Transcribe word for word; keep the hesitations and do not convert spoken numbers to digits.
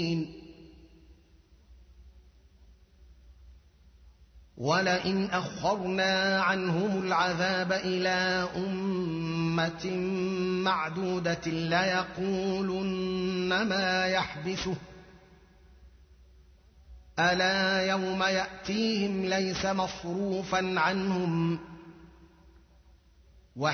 ولئن أخرنا عنهم العذاب إلى أمة معدودة ليقولن ما يحبسه ألا يوم يأتيهم ليس مصروفا عنهم